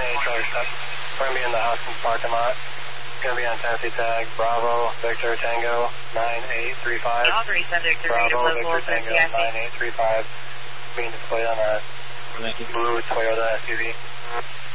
Charlie Step. We're going to be in the Hoskins parking lot. Going to be on Tennessee tag Bravo Victor Tango 9835. Bravo Victor Tango 9835. Being displayed on a blue Toyota SUV.